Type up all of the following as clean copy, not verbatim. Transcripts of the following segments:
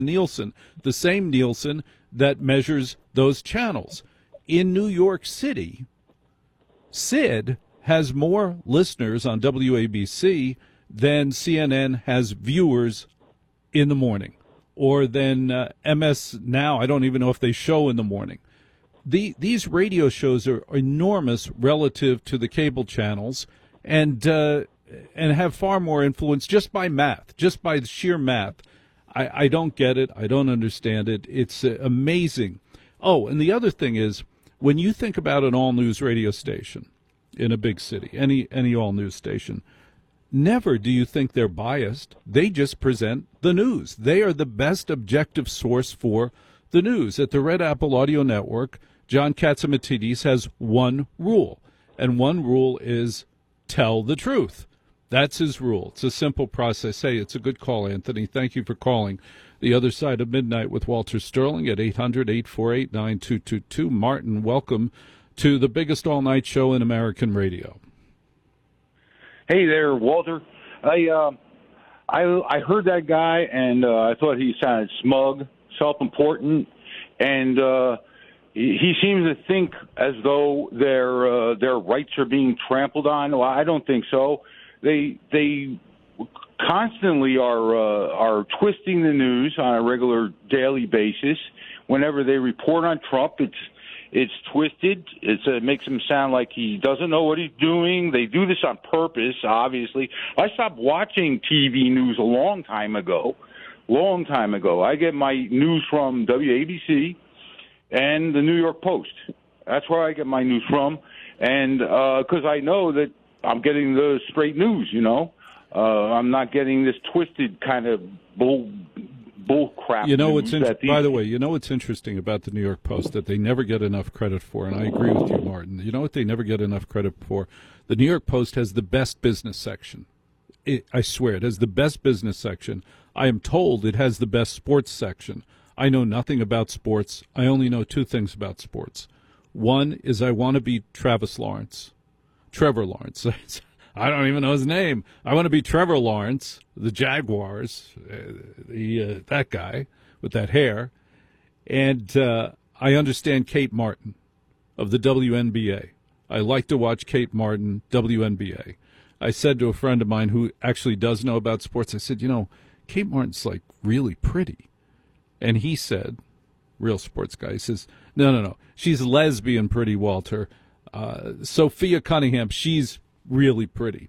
Nielsen, the same Nielsen that measures those channels. In New York City, Sid has more listeners on WABC than CNN has viewers in the morning, or than MS Now. I don't even know if they show in the morning. These radio shows are enormous relative to the cable channels, and have far more influence just by math, just by the sheer math. I don't get it. I don't understand it. It's amazing. Oh, and the other thing is, when you think about an all-news radio station in a big city, any all-news station, never do you think they're biased. They just present the news. They are the best objective source for the news. At the Red Apple Audio Network, John Catsimatidis has one rule, and one rule is tell the truth. That's his rule. It's a simple process. Hey, it's a good call, Anthony. Thank you for calling. The Other Side of Midnight with Walter Sterling at 800-848-9222. Martin, welcome to the biggest all-night show in American radio. Hey there, Walter. I heard that guy, and I thought he sounded smug, self-important, and he seems to think as though their rights are being trampled on. Well, I don't think so. They constantly are twisting the news on a regular daily basis. Whenever they report on Trump, it's twisted. It makes him sound like he doesn't know what he's doing. They do this on purpose, obviously. I stopped watching TV news a long time ago. I get my news from WABC and the New York Post. That's where I get my news from, and because I know that I'm getting the straight news, I'm not getting this twisted kind of bull crap. By the way, what's interesting about the New York Post that they never get enough credit for, and I agree with you, Martin. You know what they never get enough credit for? The New York Post has the best business section. I swear, it has the best business section. I am told it has the best sports section. I know nothing about sports. I only know two things about sports. One is I want to be Trevor Lawrence. I don't even know his name. I want to be Trevor Lawrence, the Jaguars, that guy with that hair. And I understand Kate Martin of the WNBA. I like to watch Kate Martin, WNBA. I said to a friend of mine who actually does know about sports, I said, Kate Martin's like really pretty. And he said, real sports guy, he says, no, she's lesbian pretty, Walter. Sophia Cunningham, she's really pretty.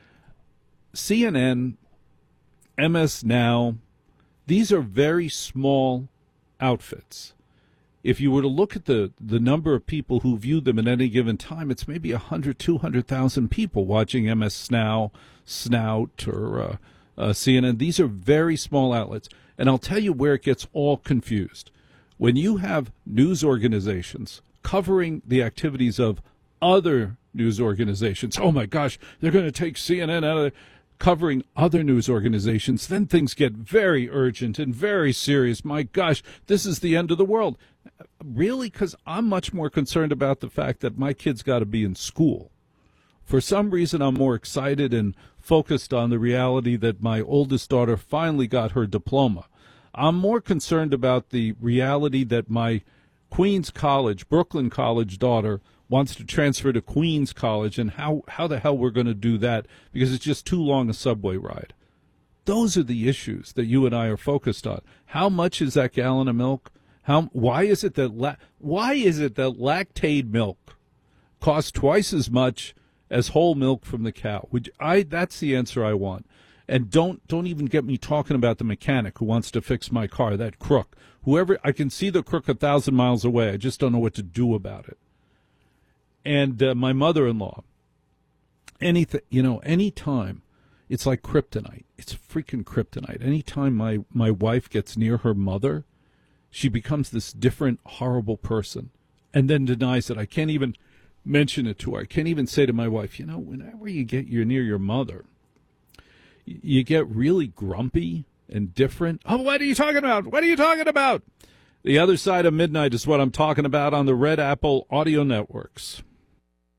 CNN, MS Now, these are very small outfits. If you were to look at the number of people who view them at any given time, it's maybe 100, 200,000 people watching MS Now, Snout, or CNN. These are very small outlets. And I'll tell you where it gets all confused. When you have news organizations covering the activities of other news organizations, oh my gosh, they're going to take CNN out of there, covering other news organizations, then things get very urgent and very serious. My gosh, this is the end of the world. Really? Because I'm much more concerned about the fact that my kid's got to be in school. For some reason, I'm more excited and focused on the reality that my oldest daughter finally got her diploma. I'm more concerned about the reality that my Queens College, Brooklyn College daughter wants to transfer to Queens College, and how the hell we're going to do that because it's just too long a subway ride. Those are the issues that you and I are focused on. How much is that gallon of milk? Why is it that Lactaid milk costs twice as much as whole milk from the cow? That's the answer I want. And don't even get me talking about the mechanic who wants to fix my car, that crook. Whoever, I can see the crook 1,000 miles away. I just don't know what to do about it. And my mother-in-law, anytime, it's like kryptonite. It's freaking kryptonite. Anytime my wife gets near her mother, she becomes this different, horrible person and then denies it. I can't even mention it to her. I can't even say to my wife, whenever you're near your mother, you get really grumpy and different. Oh, what are you talking about? What are you talking about? The Other Side of Midnight is what I'm talking about on the Red Apple Audio Networks.